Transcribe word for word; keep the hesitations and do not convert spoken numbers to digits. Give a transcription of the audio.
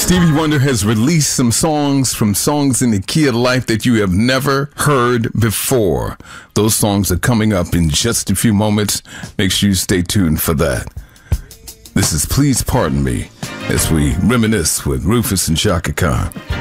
Stevie Wonder has released some songs from Songs in the Key of Life that you have never heard before. Those songs are coming up in just a few moments. Make sure you stay tuned for that. This is Please Pardon Me as we reminisce with Rufus and Chaka Khan.